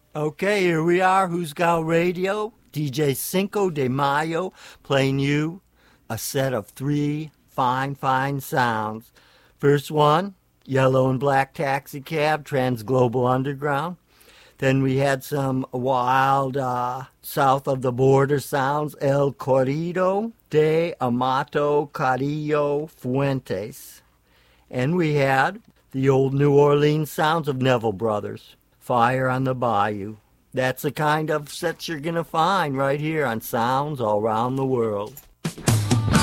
Okay, here we are, Who's Got Radio, DJ Cinco de Mayo, playing you a set of three fine sounds. First one, Yellow and Black Taxi Cab, Trans-Global Underground. Then we had some wild south of the border sounds, El Corrido de Amato Carrillo Fuentes. And we had the old New Orleans sounds of Neville Brothers, Fire on the Bayou. That's the kind of sets you're going to find right here on Sounds All Around the World.